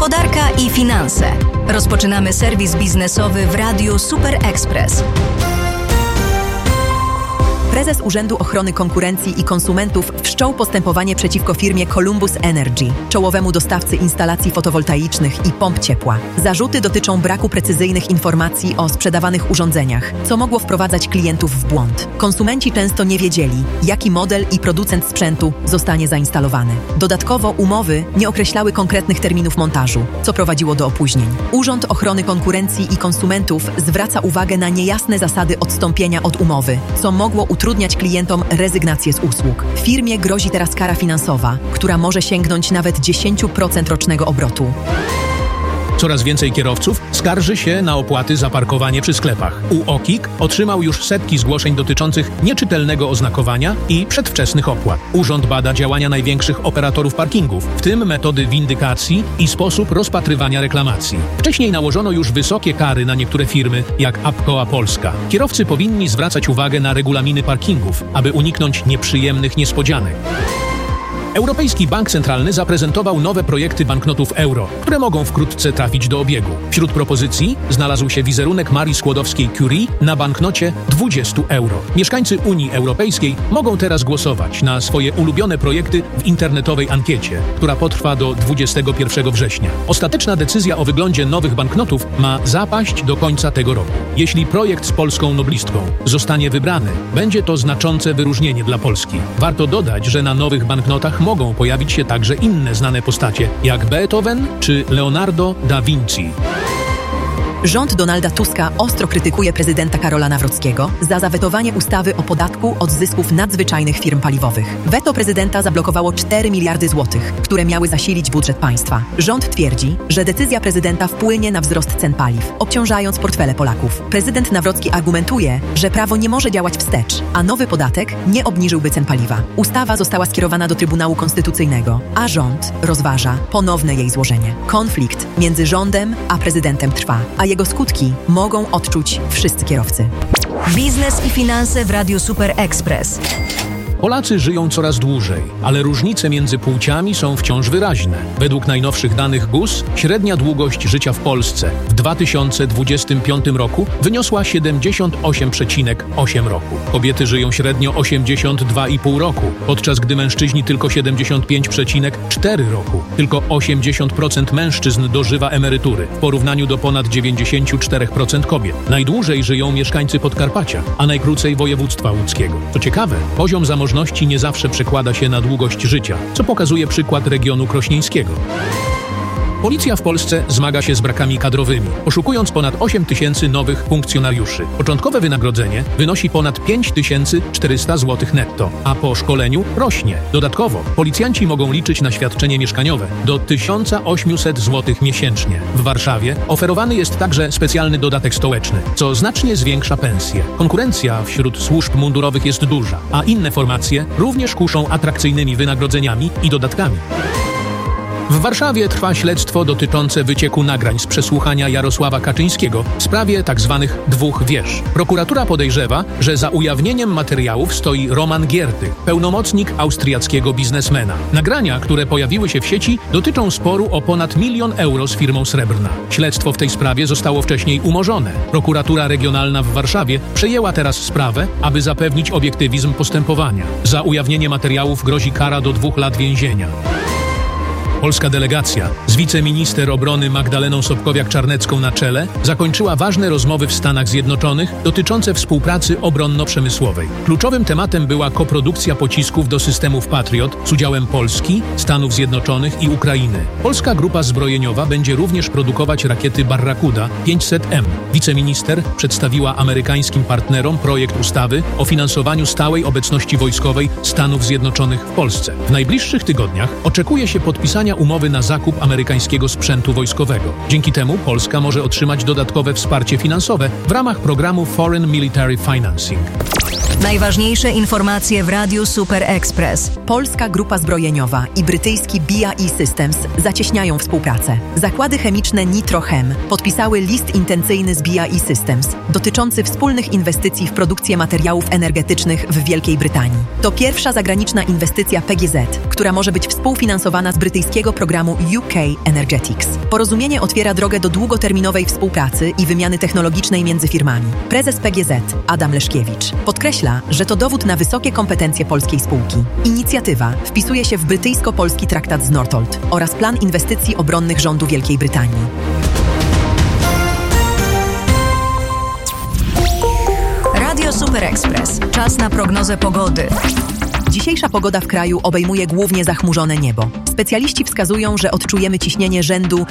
Gospodarka i finanse. Rozpoczynamy serwis biznesowy w Radiu Super Express. Prezes Urzędu Ochrony Konkurencji i Konsumentów wszczął postępowanie przeciwko firmie Columbus Energy, czołowemu dostawcy instalacji fotowoltaicznych i pomp ciepła. Zarzuty dotyczą braku precyzyjnych informacji o sprzedawanych urządzeniach, co mogło wprowadzać klientów w błąd. Konsumenci często nie wiedzieli, jaki model i producent sprzętu zostanie zainstalowany. Dodatkowo umowy nie określały konkretnych terminów montażu, co prowadziło do opóźnień. Urząd Ochrony Konkurencji i Konsumentów zwraca uwagę na niejasne zasady odstąpienia od umowy, co mogło utrudniać klientom rezygnację z usług. Firmie grozi teraz kara finansowa, która może sięgnąć nawet 10% rocznego obrotu. Coraz więcej kierowców skarży się na opłaty za parkowanie przy sklepach. UOKiK otrzymał już setki zgłoszeń dotyczących nieczytelnego oznakowania i przedwczesnych opłat. Urząd bada działania największych operatorów parkingów, w tym metody windykacji i sposób rozpatrywania reklamacji. Wcześniej nałożono już wysokie kary na niektóre firmy, jak Apkoa Polska. Kierowcy powinni zwracać uwagę na regulaminy parkingów, aby uniknąć nieprzyjemnych niespodzianek. Europejski Bank Centralny zaprezentował nowe projekty banknotów euro, które mogą wkrótce trafić do obiegu. Wśród propozycji znalazł się wizerunek Marii Skłodowskiej-Curie na banknocie 20 euro. Mieszkańcy Unii Europejskiej mogą teraz głosować na swoje ulubione projekty w internetowej ankiecie, która potrwa do 21 września. Ostateczna decyzja o wyglądzie nowych banknotów ma zapaść do końca tego roku. Jeśli projekt z polską noblistką zostanie wybrany, będzie to znaczące wyróżnienie dla Polski. Warto dodać, że na nowych banknotach mogą pojawić się także inne znane postacie, jak Beethoven czy Leonardo da Vinci. Rząd Donalda Tuska ostro krytykuje prezydenta Karola Nawrockiego za zawetowanie ustawy o podatku od zysków nadzwyczajnych firm paliwowych. Weto prezydenta zablokowało 4 miliardy złotych, które miały zasilić budżet państwa. Rząd twierdzi, że decyzja prezydenta wpłynie na wzrost cen paliw, obciążając portfele Polaków. Prezydent Nawrocki argumentuje, że prawo nie może działać wstecz, a nowy podatek nie obniżyłby cen paliwa. Ustawa została skierowana do Trybunału Konstytucyjnego, a rząd rozważa ponowne jej złożenie. Konflikt między rządem a prezydentem trwa, a jego skutki mogą odczuć wszyscy kierowcy. Biznes i finanse w Radiu Super Express. Polacy żyją coraz dłużej, ale różnice między płciami są wciąż wyraźne. Według najnowszych danych GUS średnia długość życia w Polsce w 2025 roku wyniosła 78,8 roku. Kobiety żyją średnio 82,5 roku, podczas gdy mężczyźni tylko 75,4 roku. Tylko 80% mężczyzn dożywa emerytury, w porównaniu do ponad 94% kobiet. Najdłużej żyją mieszkańcy Podkarpacia, a najkrócej województwa łódzkiego. Co ciekawe, poziom zamożności nie zawsze przekłada się na długość życia, co pokazuje przykład regionu krośnieńskiego. Policja w Polsce zmaga się z brakami kadrowymi, poszukując ponad 8 tysięcy nowych funkcjonariuszy. Początkowe wynagrodzenie wynosi ponad 5400 zł netto, a po szkoleniu rośnie. Dodatkowo policjanci mogą liczyć na świadczenie mieszkaniowe do 1800 zł miesięcznie. W Warszawie oferowany jest także specjalny dodatek stołeczny, co znacznie zwiększa pensje. Konkurencja wśród służb mundurowych jest duża, a inne formacje również kuszą atrakcyjnymi wynagrodzeniami i dodatkami. W Warszawie trwa śledztwo dotyczące wycieku nagrań z przesłuchania Jarosława Kaczyńskiego w sprawie tzw. dwóch wież. Prokuratura podejrzewa, że za ujawnieniem materiałów stoi Roman Giertych, pełnomocnik austriackiego biznesmena. Nagrania, które pojawiły się w sieci, dotyczą sporu o ponad 1 000 000 euro z firmą Srebrna. Śledztwo w tej sprawie zostało wcześniej umorzone. Prokuratura Regionalna w Warszawie przejęła teraz sprawę, aby zapewnić obiektywizm postępowania. Za ujawnienie materiałów grozi kara do 2 lat więzienia. Polska delegacja z wiceminister obrony Magdaleną Sobkowiak-Czarnecką na czele zakończyła ważne rozmowy w Stanach Zjednoczonych dotyczące współpracy obronno-przemysłowej. Kluczowym tematem była koprodukcja pocisków do systemów Patriot z udziałem Polski, Stanów Zjednoczonych i Ukrainy. Polska grupa zbrojeniowa będzie również produkować rakiety Barracuda 500M. Wiceminister przedstawiła amerykańskim partnerom projekt ustawy o finansowaniu stałej obecności wojskowej Stanów Zjednoczonych w Polsce. W najbliższych tygodniach oczekuje się podpisania umowy na zakup amerykańskiego sprzętu wojskowego. Dzięki temu Polska może otrzymać dodatkowe wsparcie finansowe w ramach programu Foreign Military Financing. Najważniejsze informacje w Radiu Super Express. Polska Grupa Zbrojeniowa i brytyjski BAE Systems zacieśniają współpracę. Zakłady chemiczne Nitrochem podpisały list intencyjny z BAE Systems dotyczący wspólnych inwestycji w produkcję materiałów energetycznych w Wielkiej Brytanii. To pierwsza zagraniczna inwestycja PGZ, która może być współfinansowana z brytyjskiego brytyjskiego programu UK Energetics. Porozumienie otwiera drogę do długoterminowej współpracy i wymiany technologicznej między firmami. Prezes PGZ Adam Leszkiewicz podkreśla, że to dowód na wysokie kompetencje polskiej spółki. Inicjatywa wpisuje się w brytyjsko-polski traktat z Northolt oraz plan inwestycji obronnych rządu Wielkiej Brytanii. Radio Super Express. Czas na prognozę pogody. Dzisiejsza pogoda w kraju obejmuje głównie zachmurzone niebo. Specjaliści wskazują, że odczujemy ciśnienie rzędu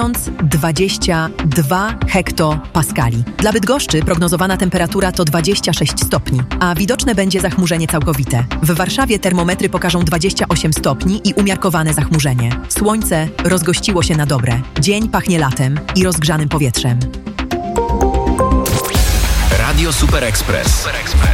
1022 hektopaskali. Dla Bydgoszczy prognozowana temperatura to 26 stopni, a widoczne będzie zachmurzenie całkowite. W Warszawie termometry pokażą 28 stopni i umiarkowane zachmurzenie. Słońce rozgościło się na dobre. Dzień pachnie latem i rozgrzanym powietrzem. Radio Super Express.